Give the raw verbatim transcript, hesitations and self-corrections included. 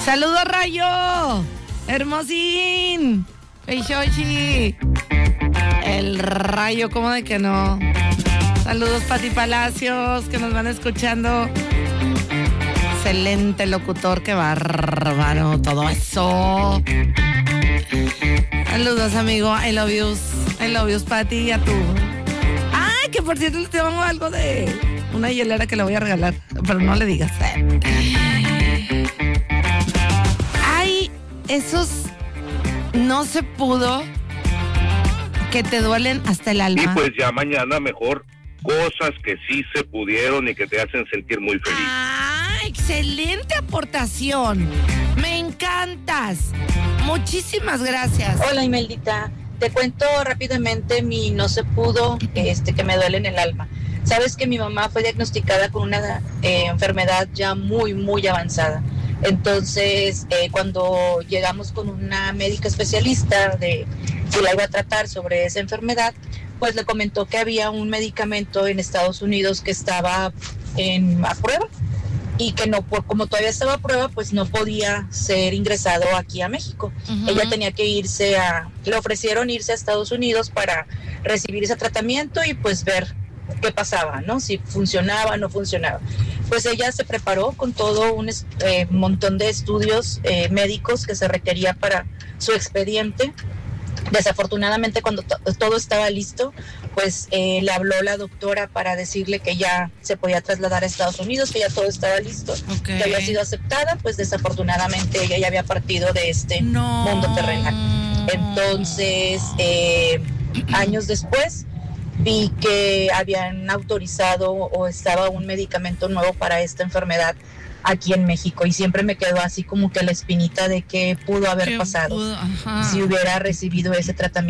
Saludos, Rayo. Hermosín. Feishoshi. El Rayo, ¿cómo de que no? Saludos, Pati Palacios, que nos van escuchando. Excelente locutor, qué bárbaro, todo eso. Saludos, amigo. I love yous. I love yous, Pati, a tú. Ay, que por cierto, le tengo algo de una hielera que le voy a regalar, pero no le digas. Ay, esos no se pudo que te duelen hasta el alma. Y pues ya mañana mejor cosas que sí se pudieron y que te hacen sentir muy feliz. Ah, excelente aportación. Me encantas. Muchísimas gracias. Hola, Imeldita. Te cuento rápidamente mi no se pudo, este, que me duele en el alma. Sabes que mi mamá fue diagnosticada con una eh, enfermedad ya muy, muy avanzada. Entonces, eh, cuando llegamos con una médica especialista de que la iba a tratar sobre esa enfermedad, pues le comentó que había un medicamento en Estados Unidos que estaba en, a prueba y que no, por, como todavía estaba a prueba, pues no podía ser ingresado aquí a México. Uh-huh. Ella tenía que irse a, le ofrecieron irse a Estados Unidos para recibir ese tratamiento y pues ver qué pasaba, ¿no? Si funcionaba o no funcionaba. Pues ella se preparó con todo un eh, montón de estudios eh, médicos que se requería para su expediente. Desafortunadamente, cuando to- todo estaba listo, pues eh, le habló la doctora para decirle que ya se podía trasladar a Estados Unidos, que ya todo estaba listo, okay, que había sido aceptada. Pues desafortunadamente ella ya había partido de este no. mundo terrenal. Entonces, eh, años después, vi que habían autorizado o estaba un medicamento nuevo para esta enfermedad aquí en México, y siempre me quedó así como que la espinita de que pudo haber pasado si hubiera recibido ese tratamiento.